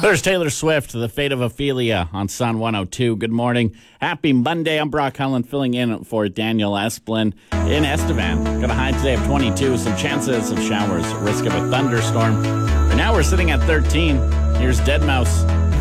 There's Taylor Swift, The Fate of Ophelia on Sun 102. Good morning. Happy Monday. I'm Brock Holland filling in for Daniel Esplin in Estevan. Got a high today of 22. Some chances of showers. Risk of a thunderstorm. Right now we're sitting at 13. Here's Deadmau5.